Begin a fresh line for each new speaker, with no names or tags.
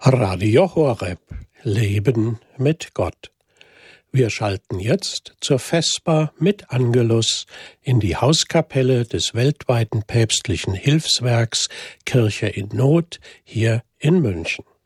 Radio Horeb. Leben mit Gott. Wir schalten jetzt zur Vesper mit Angelus in die Hauskapelle des weltweiten päpstlichen Hilfswerks Kirche in Not hier in München.